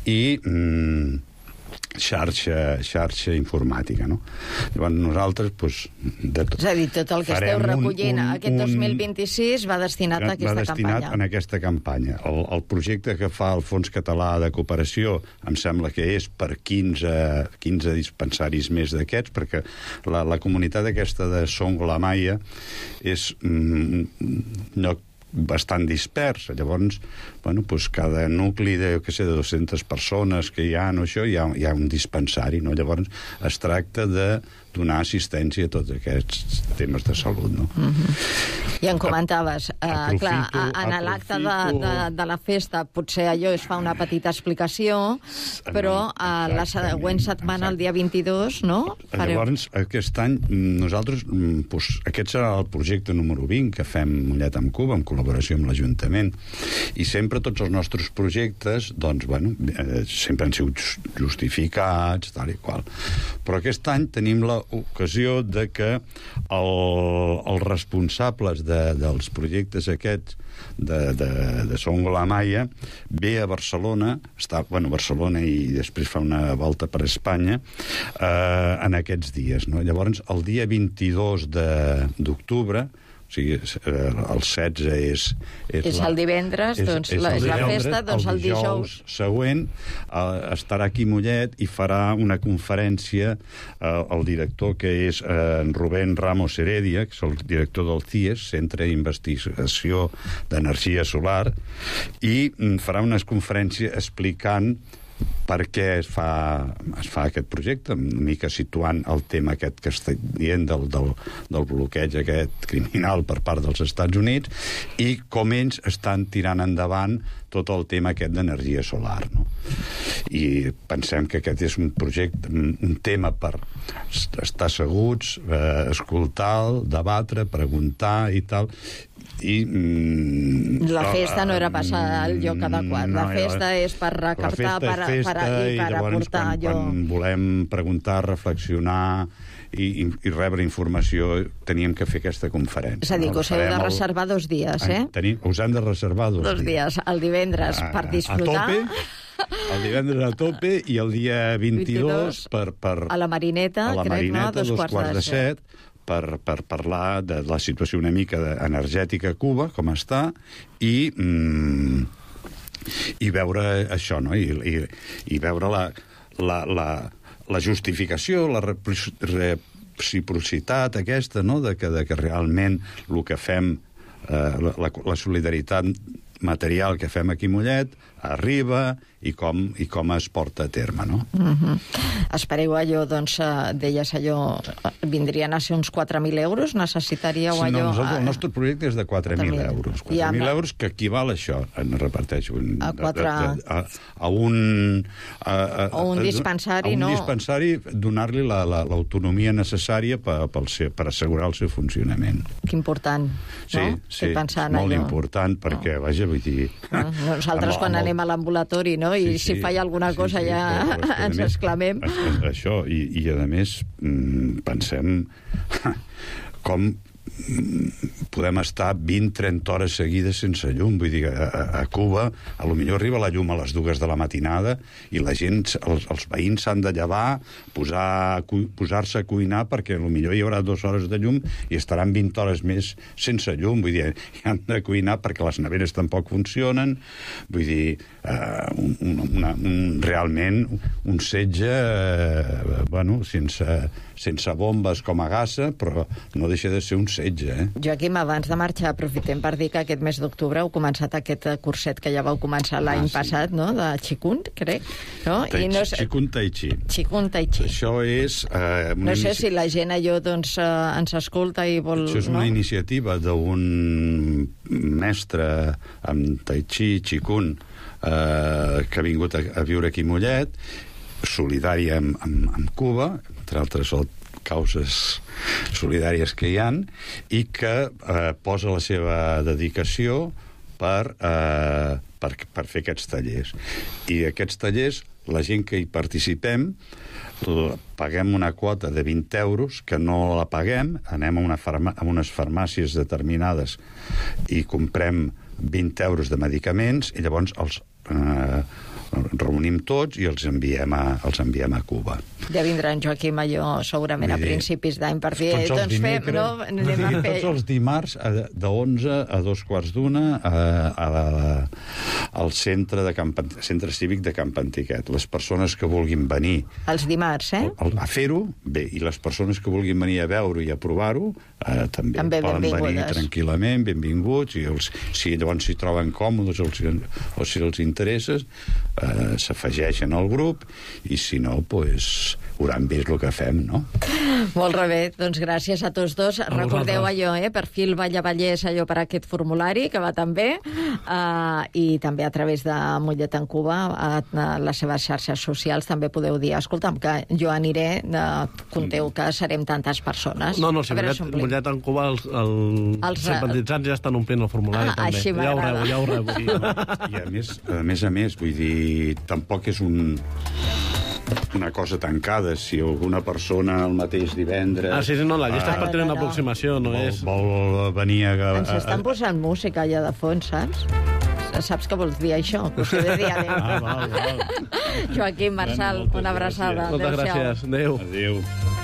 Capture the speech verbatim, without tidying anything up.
i mm, xarxa, xarxa informàtica, no? Llavors nosaltres, doncs... De tot, és a dir, tot el que esteu recollint un, un, aquest dos mil vint-i-sis va destinat a aquesta va destinat campanya. en aquesta campanya. El, el projecte que fa el Fons Català de Cooperació em sembla que és per quinze, quinze dispensaris més d'aquests, perquè la, la comunitat aquesta de Songo-la-Maia és mm, un lloc bastant dispers. Llavors, bueno, doncs cada nucli de, que sé, de dues-centes persones que hi ha, no, això, hi ha, hi ha un dispensari, no? Llavors es tracta de donar assistència a tots aquests temes de salut, no? Mm-hmm. I en comentaves, eh, aprofito, clar, en l'acte de, de, de la festa potser allò es fa una petita explicació, però a la següent setmana, el dia vint-i-dos, no? Fareu... Llavors, aquest any, nosaltres, doncs, aquest serà el projecte número vint que fem Mollet amb Cuba, en col·laboració amb l'Ajuntament. I sempre tots els nostres projectes, doncs, bueno, eh, sempre han sigut justificats, tal i qual. Però aquest any tenim la ocasió de que el, els responsables de, dels projectes aquests de, de, de Songo-la-Maia ve a Barcelona, està, bueno, Barcelona i després fa una volta per Espanya eh, en aquests dies, no? Llavors, el dia vint-i-dos d'octubre, o sigui, el setze és... És, és la, el divendres, és, doncs, és, la, és la festa, doncs el, el dijous... següent eh, estarà aquí Mollet i farà una conferència eh, el director, que és eh, en Rubén Ramos Heredia, que és el director del C I E S, Centre d'Investigació d'Energia Solar, i farà una conferència explicant per què es fa, es fa aquest projecte, una mica situant el tema aquest que estic dient del, del, del bloqueig aquest criminal per part dels Estats Units i com ells estan tirant endavant tot el tema aquest d'energia solar, no? I pensem que aquest és un projecte, un tema per estar asseguts, eh, escoltar, debatre, preguntar i tal. I, mm, la festa no era passar al lloc adequat. No, la festa és per recaptar, per, festa, per, i per llavors, aportar quan, allò. Quan volem preguntar, reflexionar i, i, i rebre informació, teníem que fer aquesta conferència. És a dir, que us heu de reservar el... dos dies, eh? Tenim, us han de reservar dos, dos dies. dies. El divendres a, per disfrutar... A tope, el divendres a tope i el dia vint-i-dos per, per, a la Marineta, a la crec, Marineta, no? Dos, dos quarts, quarts de set, per, per parlar de la situació una mica energètica a Cuba, com està, i, mm, i veure això, no? I, i, i veure la, la, la, la justificació, la reciprocitat aquesta, no? De que, de que realment el que fem, eh, la, la solidaritat material que fem aquí a Mollet arriba i com, i com es porta a terme, no? Mm-hmm. Espereu allò, doncs, deies allò, vindrien a ser uns quatre mil euros? Necessitaríeu sí, allò... No, nosaltres, el nostre projecte és de quatre mil euros. quatre mil ja, euros que equival a això, en repeteixo, a, quatre... a, a, a un... A, a, a un dispensari, a un no? dispensari, donar-li l'autonomia la, la, necessària per, per, per assegurar el seu funcionament. Que important, sí, no? Sí, sí, molt allò. important, perquè, no. vaja, vull dir... No, nosaltres quan amb, anem a l'ambulatori, no? I sí, sí, si falla alguna cosa sí, sí, ja però, però ens més, exclamem. Això, i, i a més pensem com podem estar vint a trenta hores seguides sense llum. Vull dir, a, a Cuba a lo millor arriba la llum a les dues de la matinada i la gent, els, els veïns s'han de llevar, posar, posar-se a cuinar perquè a lo millor hi haurà dues hores de llum i estaran vint hores més sense llum. Vull dir, hi han de cuinar perquè les neveres tampoc funcionen. Vull dir, eh, un, una, un, realment un setge eh, bueno, sense, sense bombes com a gassa, però no deixa de ser un setge. Eh? Joaquim, abans de marxar, aprofitem per dir que aquest mes d'octubre heu començat aquest curset que ja vau començar l'any ah, sí. passat, no?, de Qigong, crec. No? Tai, I no és... Qigong Tai Chi. Qigong Tai Chi. Això és... Eh, no sé inici... si la gent allò doncs, eh, ens escolta i vol... Això és una no? iniciativa d'un mestre amb Tai Chi, Qigong, eh, que ha vingut a, a viure aquí a Mollet, solidari amb, amb, amb Cuba, entre altres causes solidàries que hi han, i que eh, posa la seva dedicació per, eh, per, per fer aquests tallers. I aquests tallers, la gent que hi participem, paguem una quota de vint euros, que no la paguem, anem a, una farma, a unes farmàcies determinades i comprem vint euros de medicaments, i llavors els, eh, reunim tots i els enviem a, els enviem a Cuba. Ja vindrà en Joaquim allò segurament a principis d'any per dir, tots els doncs fem, dimecres, no? Anem a fer... Tots els dimarts, a- de onze a dos quarts d'una, a, a, a, al centre, de Camp, centre cívic de Camp Antiquet. Les persones que vulguin venir Els dimarts, eh? a, a fer-ho, bé, i les persones que vulguin venir a veure-ho i a provar-ho, eh, també, També poden venir benvingudes. tranquil·lament, benvinguts, i els, si llavors s'hi troben còmodes els, o si els interessa, eh, s'afegeixen al grup, i si no, pues, hauran vist el que fem, no? Molt bé, doncs gràcies a tots dos. A Recordeu vosaltres. allò, eh? Perfil Valla Vallès, allò per aquest formulari, que va tan bé, uh, i també a través de Mollet en Cuba, a, a les seves xarxes socials, també podeu dir, escolta'm, que jo aniré, uh, conteu que serem tantes persones. No, no, si A veure Mollet, si omplim. Mollet en Cuba, els, els, Els, els simpatitzants ja estan omplint el formulari, Ah, també. així Ja ho m'agrada. rebo, ja ho rebo. I a més, a més a més, vull dir, tampoc és un una cosa tancada. Si alguna persona el mateix divendres... Ah, sí, sí, no, la llista Ah, és per tenir una aproximació, no vol, és... vol venir a... a, Ens estan posant música allà de fons, saps? Saps què vols dir, això? Que us he de dir adéu. Ah, val, val. Joaquim, Marçal, Moltes una abraçada. Moltes Adéu-siau. gràcies. Adéu. Adéu.